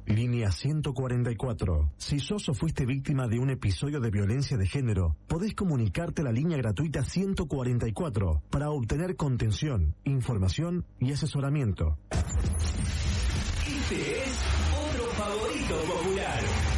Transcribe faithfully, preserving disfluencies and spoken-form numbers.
Línea ciento cuarenta y cuatro. Si sos o fuiste víctima de un episodio de violencia de género, podés comunicarte a la línea gratuita ciento cuarenta y cuatro para obtener contención, información y asesoramiento. Este es otro favorito popular.